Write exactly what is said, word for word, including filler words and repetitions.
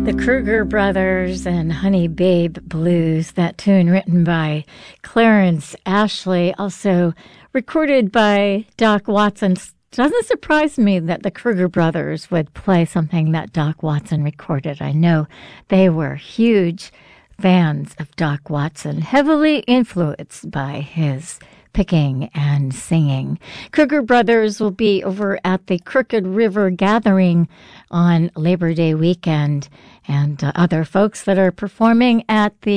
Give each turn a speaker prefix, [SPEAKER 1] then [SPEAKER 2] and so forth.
[SPEAKER 1] The Kruger Brothers and Honey Babe Blues, that tune written by Clarence Ashley, also recorded by Doc Watson. Doesn't surprise me that the Kruger Brothers would play something that Doc Watson recorded. I know they were huge fans of Doc Watson, heavily influenced by his picking and singing. Kruger Brothers will be over at the Crooked River Gathering on Labor Day weekend, and uh, other folks that are performing at the